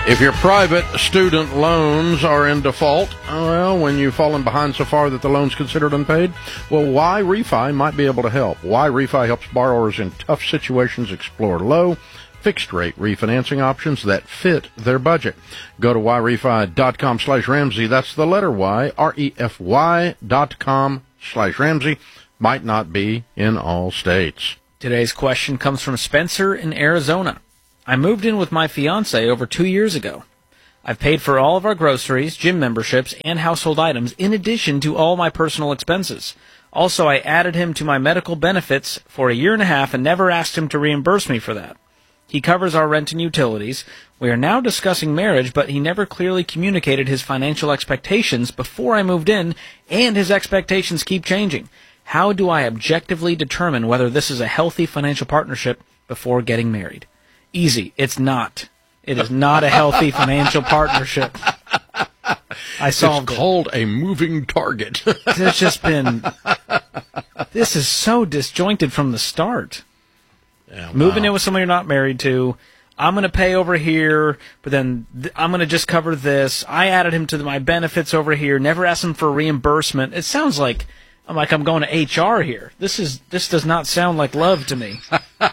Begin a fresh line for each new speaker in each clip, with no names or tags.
If your private student loans are in default, well, when you've fallen behind so far that the loan's considered unpaid, well, Y-Refi might be able to help. Y-Refi helps borrowers in tough situations explore low, fixed-rate refinancing options that fit their budget. Go to YRefi.com/Ramsey. That's the letter Y, REFY.com/Ramsey. Might not be in all states.
Today's question comes from Spencer in Arizona. I moved in with my fiancé over 2 years ago. I've paid for all of our groceries, gym memberships, and household items in addition to all my personal expenses. Also, I added him to my medical benefits for a year and a half and never asked him to reimburse me for that. He covers our rent and utilities. We are now discussing marriage, but he never clearly communicated his financial expectations before I moved in, and his expectations keep changing. How do I objectively determine whether this is a healthy financial partnership before getting married? Easy. It's not. It is not a healthy financial partnership. I solved
It's called a moving target.
It's just been... This is so disjointed from the start.
Yeah, wow.
Moving in with someone you're not married to. I'm going to pay over here, but then I'm going to just cover this. I added him to my benefits over here. Never asked him for reimbursement. It sounds like I'm going to HR here. This does not sound like love to me.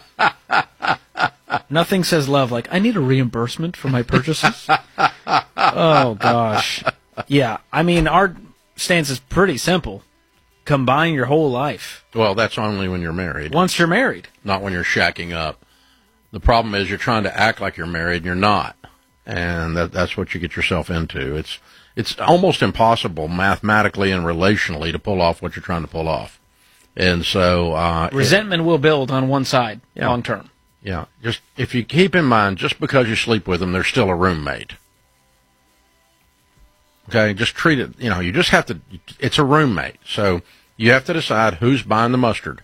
Nothing says love like, I need a reimbursement for my purchases. Oh, gosh. Yeah, I mean, our stance is pretty simple. Combine your whole life.
Well, that's only when you're married.
Once you're married.
Not when you're shacking up. The problem is you're trying to act like you're married and you're not. And that's what you get yourself into. It's almost impossible mathematically and relationally to pull off what you're trying to pull off. And so...
resentment will build on one side long term.
Yeah, just if you keep in mind, just because you sleep with them, they're still a roommate. Okay, just treat it, you just have to, it's a roommate. So you have to decide who's buying the mustard.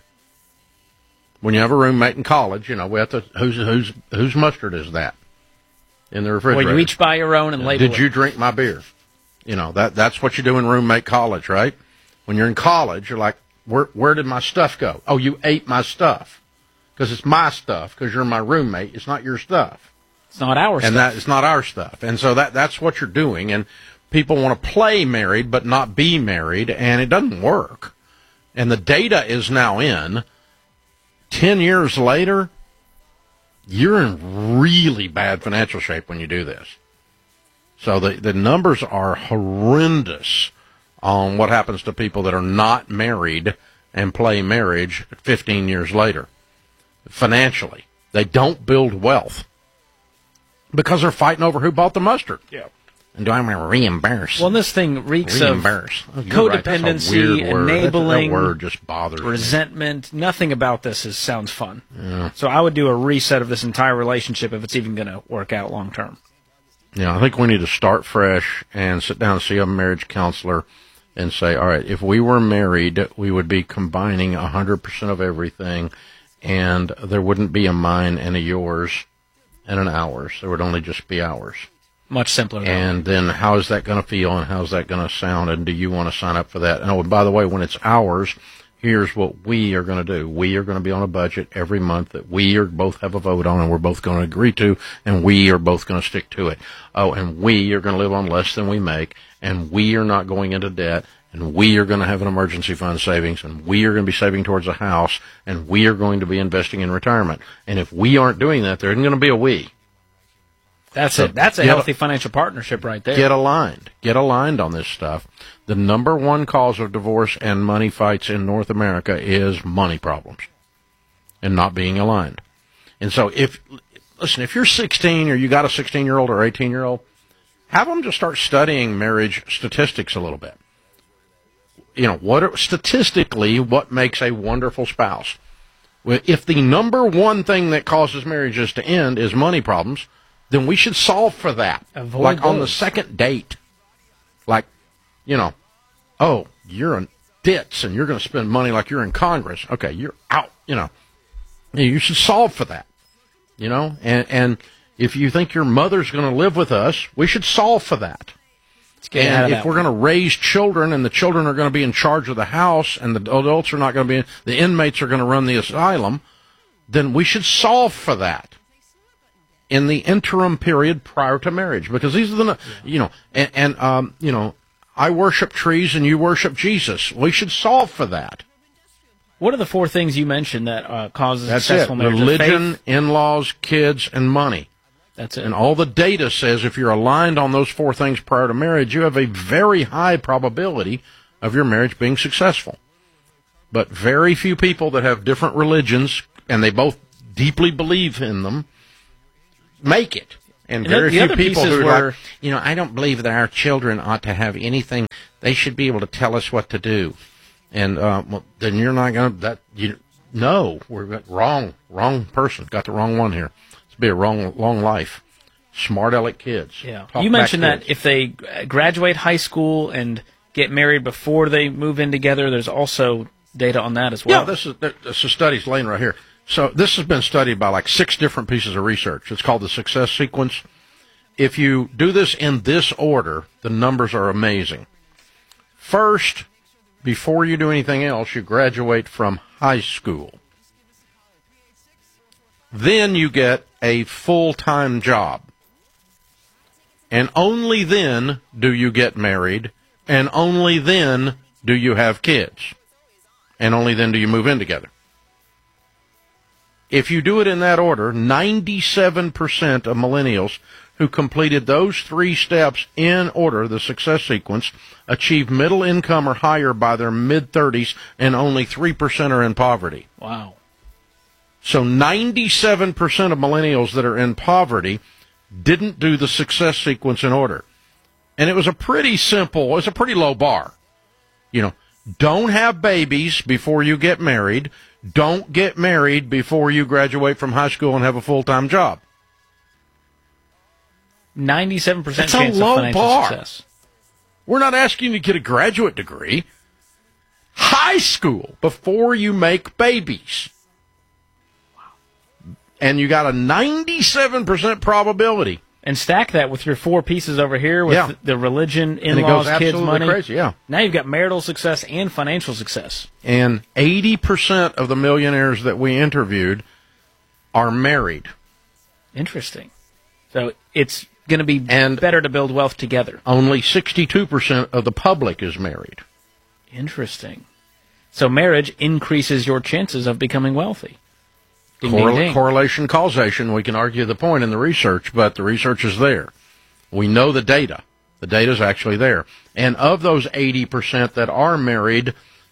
When you have a roommate in college, we have to, whose mustard is that in the refrigerator?
Well, you each buy your own and label it.
Did you drink my beer? That's what you do in roommate college, right? When you're in college, you're like, where did my stuff go? Oh, you ate my stuff. Because it's my stuff, because you're my roommate. It's not your stuff.
It's not our stuff.
And it's not our stuff. And so that's what you're doing. And people want to play married but not be married, and it doesn't work. And the data is now in. 10 years later, you're in really bad financial shape when you do this. So the numbers are horrendous on what happens to people that are not married and play marriage 15 years later. Financially, they don't build wealth because they're fighting over who bought the mustard.
Yeah.
And do I want to reimburse?
Well, this thing reeks of codependency, enabling,
that word just bothers
resentment.
me.
Nothing about this sounds fun.
Yeah.
So I would do a reset of this entire relationship if it's even going to work out long term.
Yeah, I think we need to start fresh and sit down and see a marriage counselor and say, all right, if we were married, we would be combining 100% of everything. And there wouldn't be a mine and a yours and an ours. There would only just be ours.
Much simpler.
And then how is that going to feel and how's that going to sound? And do you want to sign up for that? And oh, and by the way, when it's ours, here's what we are going to do. We are going to be on a budget every month that we are both have a vote on and we're both going to agree to, and we are both going to stick to it. Oh, and we are going to live on less than we make, and we are not going into debt. And we are going to have an emergency fund savings, and we are going to be saving towards a house, and we are going to be investing in retirement. And if we aren't doing that, there isn't going to be a we.
That's it. That's a healthy financial partnership right there.
Get aligned. Get aligned on this stuff. The number one cause of divorce and money fights in North America is money problems and not being aligned. And so if you're 16 or you got a 16-year-old or 18-year-old, have them just start studying marriage statistics a little bit. Statistically, what makes a wonderful spouse? Well, if the number one thing that causes marriages to end is money problems, then we should solve for that.
Avoid
on the second date. Oh, you're in debts and you're going to spend money like you're in Congress. Okay, you're out, You should solve for that, And if you think your mother's going to live with us, we should solve for that. And if we're going to raise children and the children are going to be in charge of the house and the adults are not going to be, the inmates are going to run the asylum, then we should solve for that. in the interim period prior to marriage, because these are the, I worship trees and you worship Jesus. We should solve for that.
What are the 4 things you mentioned that causes
That's
successful
it.
marriage?
Religion, in-laws, kids, and money.
That's it.
And all the data says if you're aligned on those 4 things prior to marriage, you have a very high probability of your marriage being successful. But very few people that have different religions, and they both deeply believe in them, make it. And very few people who are like, I don't believe that our children ought to have anything. They should be able to tell us what to do. And then you're not going to, no, we're wrong person. Got the wrong one here. It's be a long life. Smart aleck kids.
Yeah. You mentioned that if they graduate high school and get married before they move in together, there's also data on that as well.
Yeah, this is studies laying right here. So this has been studied by like 6 different pieces of research. It's called the success sequence. If you do this in this order, the numbers are amazing. First, before you do anything else, you graduate from high school. Then you get a full-time job. And only then do you get married, and only then do you have kids. And only then do you move in together. If you do it in that order, 97% of millennials who completed those 3 steps in order, the success sequence, achieve middle income or higher by their mid-30s, and only 3% are in poverty.
Wow.
So 97% of millennials that are in poverty didn't do the success sequence in order. And it was a pretty low bar. Don't have babies before you get married. Don't get married before you graduate from high school and have a full-time job.
97%
That's
chance
a low
of financial
bar.
success.
We're not asking you to get a graduate degree. High school before you make babies. Wow. And you got a 97% probability.
And stack that with your 4 pieces over here with the religion, in-laws, kids, money.
Crazy, yeah.
Now you've got marital success and financial success.
And 80% of the millionaires that we interviewed are married.
Interesting. So it's going to be better to build wealth together.
Only 62% of the public is married.
Interesting. So marriage increases your chances of becoming wealthy. Ding, ding, ding.
Correlation, causation, we can argue the point in the research, but the research is there. We know the data. The data is actually there. And of those 80% that are married,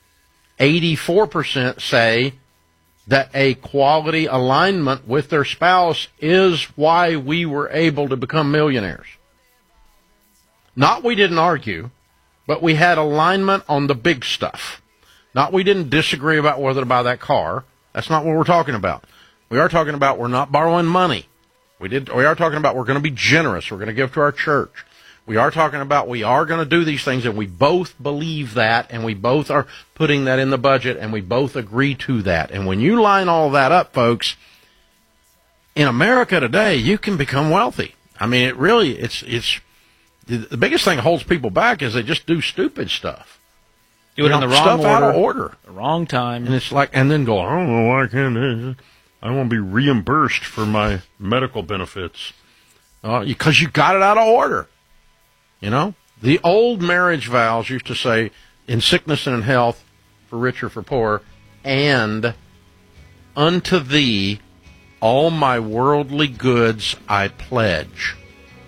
84% say that a quality alignment with their spouse is why we were able to become millionaires. Not we didn't argue, but we had alignment on the big stuff. Not we didn't disagree about whether to buy that car. That's not what we're talking about. We are talking about we're not borrowing money. We are talking about we're going to be generous. We're going to give to our church. We are talking about we are going to do these things, and we both believe that, and we both are putting that in the budget, and we both agree to that. And when you line all that up, folks, in America today, you can become wealthy. I mean, it's the biggest thing that holds people back is they just do stupid stuff.
Do it in the wrong
stuff
order,
out of order,
the wrong time,
and it's like, and then go, I don't know why I can't. I want to be reimbursed for my medical benefits because you got it out of order. The old marriage vows used to say, in sickness and in health, for rich or for poor, and unto thee all my worldly goods I pledge.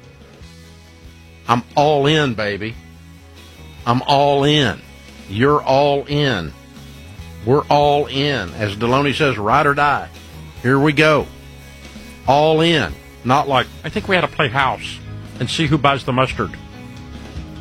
I'm all in, baby. I'm all in. You're all in. We're all in. As Deloney says, ride or die. Here we go. All in. Not like, I think we ought to play house and see who buys the mustard.